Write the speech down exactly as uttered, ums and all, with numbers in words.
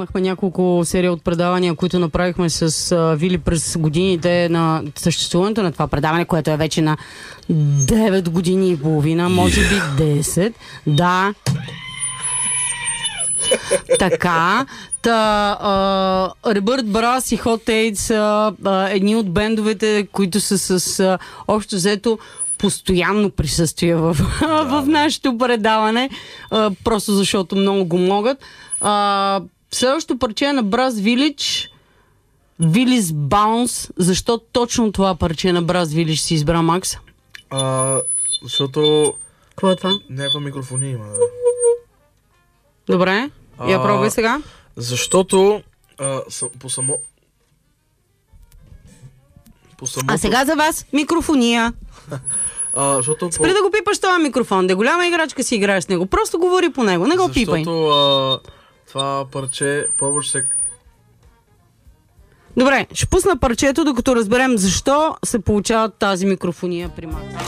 Хванахме няколко серии от предавания, които направихме с а, Вили през годините на съществуването на това предаване, което е вече на девет години и половина, може би десет. Да. Така. Та, а, Rebirth Brass и Hot Eight са а, едни от бендовете, които са с а, общо взето постоянно присъствие в, в нашето предаване, а, просто защото много го могат. А, следващото парче на Brass Village, Village Bounce. Защо точно това парче на Brass Village си избра, Макс? А, защото... Какво е това? Някаква микрофония има, да. Добре, а, я пробвай сега. Защото а, по само... По самото... А сега за вас микрофония. А, защото Спри по... да го пипаш това микрофон, да голяма играчка си играеш с него. Просто говори по него, не го защото, пипай. Защото а, това парче първо ще се... Добре, ще пусна парчето, докато разберем защо се получава тази микрофония при Макс.